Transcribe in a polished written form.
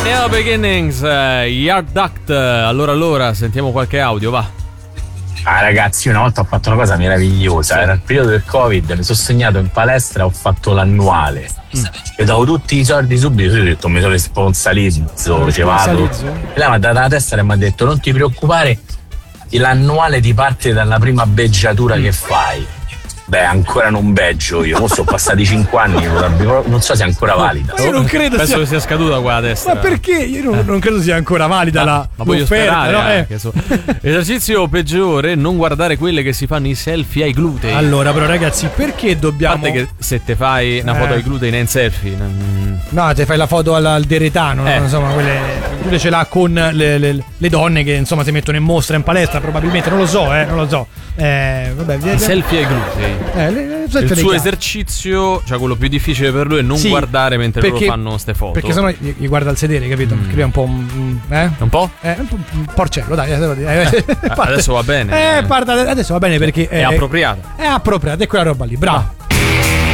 Neo Beginnings, Yard Duct. Allora, sentiamo qualche audio, va. Ragazzi, una volta ho fatto una cosa meravigliosa. Era il periodo del Covid, mi sono segnato in palestra, ho fatto l'annuale. E davo tutti i soldi subito. Io ho detto mi sono responsabilizzo, ci vado. E lei mi ha dato la testa e mi ha detto non ti preoccupare, l'annuale ti parte dalla prima beggiatura che fai. Beh, ancora non beggio io, sono passati 5 anni, non so se è ancora valida. Io non credo Penso che sia scaduta qua a destra. Ma perché? Io non credo sia ancora valida ma voglio sperare, no? Esercizio peggiore, non guardare quelle che si fanno i selfie ai glutei. Allora, però ragazzi, perché dobbiamo... A parte che se te fai una foto ai glutei in selfie... No, te fai la foto al deretano, no? Insomma, quelle ce l'ha con le donne che insomma si mettono in mostra in palestra, probabilmente, non lo so. Vabbè, i selfie ai glutei. Il suo esercizio, cioè quello più difficile per lui è non guardare mentre loro fanno ste foto. Perché sennò gli guarda il sedere, capito? Perché lui è un po'. Un po'? Un porcello, dai. Adesso va bene. Adesso va bene perché è appropriato. È appropriato, è quella roba lì, bravo.